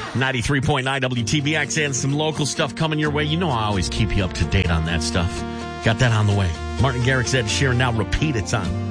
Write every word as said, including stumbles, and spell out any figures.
ninety-three point nine W T B X and some local stuff coming your way. You know I always keep you up to date on that stuff. Got that on the way. Martin Garrix, Ed Sheeran, now repeat it's on.